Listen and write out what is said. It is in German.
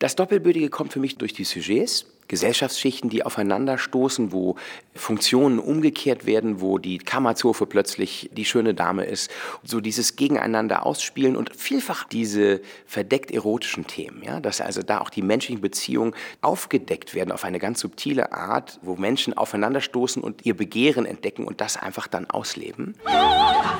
Das Doppelbödige kommt für mich durch die Sujets. Gesellschaftsschichten, die aufeinanderstoßen, wo Funktionen umgekehrt werden, wo die Kammerzofe plötzlich die schöne Dame ist. So dieses Gegeneinander ausspielen und vielfach diese verdeckt erotischen Themen. Ja? Dass also da auch die menschlichen Beziehungen aufgedeckt werden auf eine ganz subtile Art, wo Menschen aufeinanderstoßen und ihr Begehren entdecken und das einfach dann ausleben.